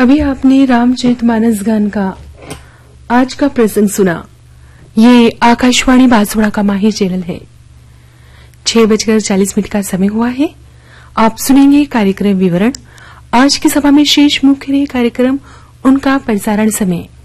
अभी आपने रामचरितमानस गान का आज का प्रसंग सुना। ये आकाशवाणी बांसवाड़ा का माही चैनल है। 6:40 का समय हुआ है। आप सुनेंगे कार्यक्रम विवरण। आज की सभा में शेष मुख्य कार्यक्रम, उनका प्रसारण समय।